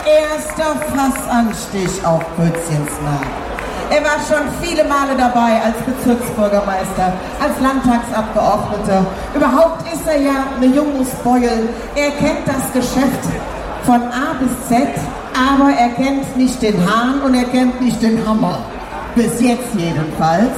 erster Fassanstich auf Pützchensmarkt. Er war schon viele Male dabei als Bezirksbürgermeister, als Landtagsabgeordneter. Überhaupt ist er ja eine Jungusbeul. Er kennt das Geschäft von A bis Z, aber er kennt nicht den Hahn und er kennt nicht den Hammer. Bis jetzt jedenfalls.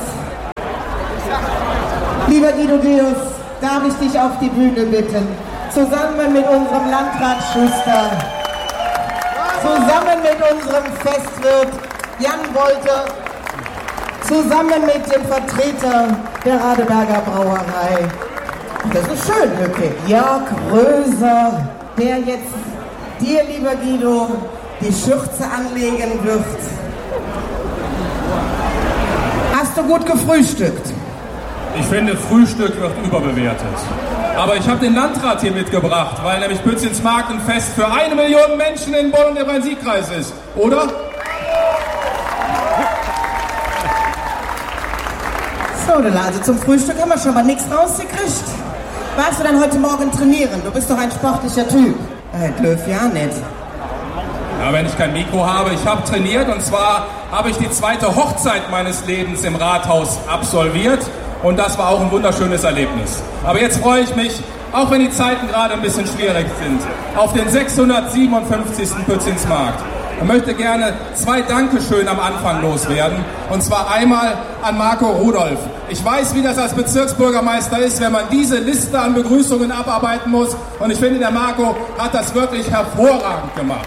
Lieber Guido Deus, darf ich dich auf die Bühne bitten, zusammen mit unserem Landrat Schuster, zusammen mit unserem Festwirt Jan Wolter, zusammen mit dem Vertreter der Radeberger Brauerei. Das ist schön, Lücke. Jörg Röser, der jetzt dir, lieber Guido, die Schürze anlegen wird. Hast du gut gefrühstückt? Ich finde, Frühstück wird überbewertet. Aber ich habe den Landrat hier mitgebracht, weil nämlich Pützchensmarkt ein Fest für 1 Million Menschen in Bonn und im Rhein-Sieg-Kreis ist, oder? So, also zum Frühstück haben wir schon mal nichts rausgekriegt. Warst du dann heute Morgen trainieren? Du bist doch ein sportlicher Typ. Löw, ja nicht. Ja, wenn ich kein Mikro habe. Ich habe trainiert und zwar habe ich die 2. Hochzeit meines Lebens im Rathaus absolviert und das war auch ein wunderschönes Erlebnis. Aber jetzt freue ich mich, auch wenn die Zeiten gerade ein bisschen schwierig sind, auf den 657. Pützchensmarkt. Ich möchte gerne 2 Dankeschön am Anfang loswerden. Und zwar einmal an Marco Rudolph. Ich weiß, wie das als Bezirksbürgermeister ist, wenn man diese Liste an Begrüßungen abarbeiten muss. Und ich finde, der Marco hat das wirklich hervorragend gemacht.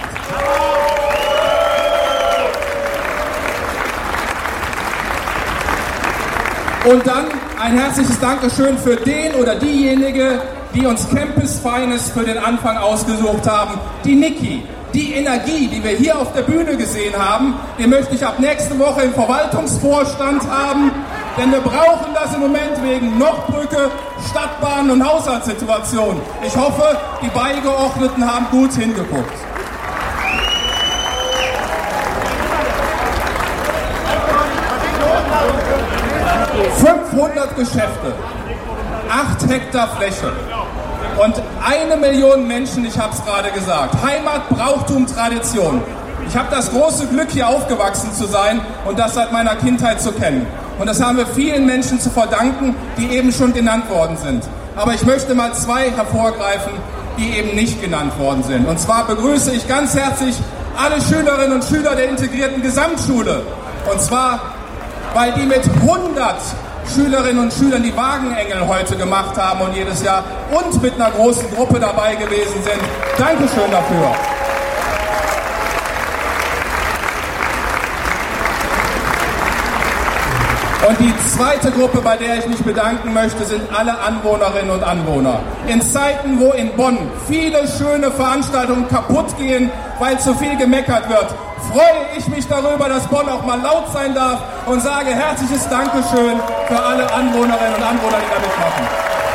Und dann ein herzliches Dankeschön für den oder diejenige, die uns Campus Feines für den Anfang ausgesucht haben, die Niki. Die Energie, die wir hier auf der Bühne gesehen haben, die möchte ich ab nächste Woche im Verwaltungsvorstand haben, denn wir brauchen das im Moment wegen Nordbrücke, Stadtbahn und Haushaltssituation. Ich hoffe, die Beigeordneten haben gut hingeguckt. ...500 Geschäfte, 8 Hektar Fläche und 1 Million Menschen, ich habe es gerade gesagt. Heimat, Brauchtum, Tradition. Ich habe das große Glück, hier aufgewachsen zu sein und das seit meiner Kindheit zu kennen. Und das haben wir vielen Menschen zu verdanken, die eben schon genannt worden sind. Aber ich möchte mal 2 hervorgreifen, die eben nicht genannt worden sind. Und zwar begrüße ich ganz herzlich alle Schülerinnen und Schüler der integrierten Gesamtschule. Und zwar, weil die mit 100 Schülerinnen und Schülern die Wagenengel heute gemacht haben und jedes Jahr und mit einer großen Gruppe dabei gewesen sind. Dankeschön dafür. Und die zweite Gruppe, bei der ich mich bedanken möchte, sind alle Anwohnerinnen und Anwohner. In Zeiten, wo in Bonn viele schöne Veranstaltungen kaputt gehen, weil zu viel gemeckert wird, freue ich mich darüber, dass Bonn auch mal laut sein darf und sage herzliches Dankeschön für alle Anwohnerinnen und Anwohner, die da mitmachen.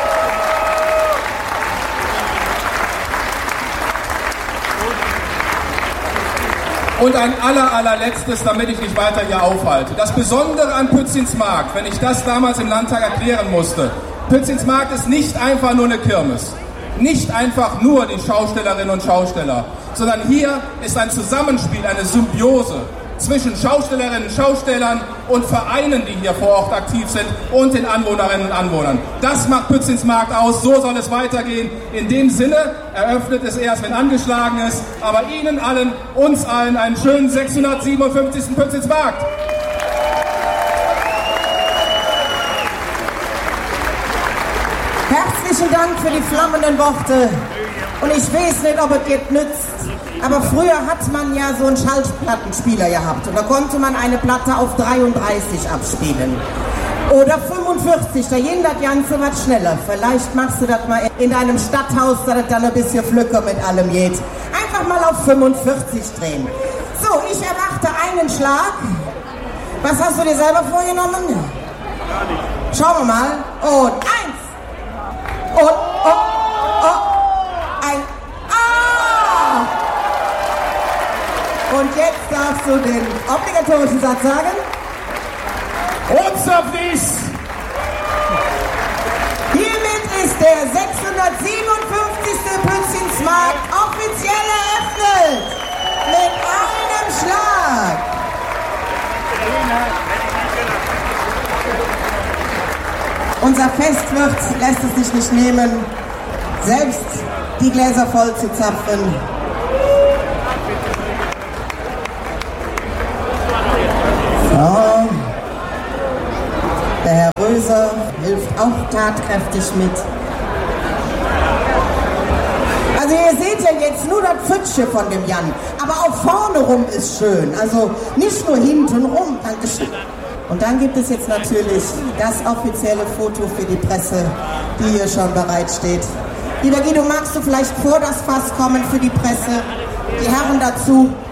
Und ein allerletztes, damit ich nicht weiter hier aufhalte. Das Besondere an Pützchensmarkt, wenn ich das damals im Landtag erklären musste, Pützchensmarkt ist nicht einfach nur eine Kirmes, nicht einfach nur die Schaustellerinnen und Schausteller, sondern hier ist ein Zusammenspiel, eine Symbiose zwischen Schaustellerinnen und Schaustellern und Vereinen, die hier vor Ort aktiv sind und den Anwohnerinnen und Anwohnern. Das macht Pützchensmarkt aus, so soll es weitergehen. In dem Sinne eröffnet es erst, wenn angeschlagen ist, aber Ihnen allen, uns allen einen schönen 657. Pützchensmarkt. Herzlichen Dank für die flammenden Worte. Und ich weiß nicht, ob es jetzt nützt. Aber früher hat man ja so einen Schallplattenspieler gehabt. Und da konnte man eine Platte auf 33 abspielen. Oder 45, da ging das Ganze was schneller. Vielleicht machst du das mal in deinem Stadthaus, dass es dann ein bisschen flücker mit allem geht. Einfach mal auf 45 drehen. So, ich erwarte einen Schlag. Was hast du dir selber vorgenommen? Schauen wir mal. Und 1. Und, ein A. Und jetzt darfst du den obligatorischen Satz sagen. Unser Wies! Hiermit ist der 657. Pützchensmarkt offiziell eröffnet. Unser Festwirt lässt es sich nicht nehmen, selbst die Gläser voll zu zapfen. So. Der Herr Röser hilft auch tatkräftig mit. Also ihr seht ja jetzt nur das Pfützchen von dem Jan, aber auch vorne rum ist schön, also nicht nur hinten rum. Dankeschön. Und dann gibt es jetzt natürlich das offizielle Foto für die Presse, die hier schon bereitsteht. Lieber Guido, magst du vielleicht vor das Fass kommen für die Presse? Die Herren dazu.